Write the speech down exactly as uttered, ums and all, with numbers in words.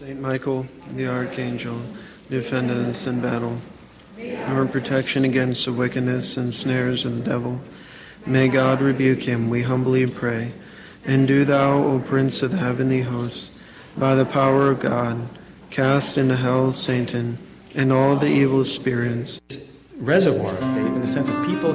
Saint Michael, the Archangel, defend us in battle. Our protection against the wickedness and snares of the devil. May God rebuke him, we humbly pray. And do thou, O Prince of the heavenly hosts, by the power of God, cast into hell Satan and all the evil spirits. Reservoir of faith in the sense of people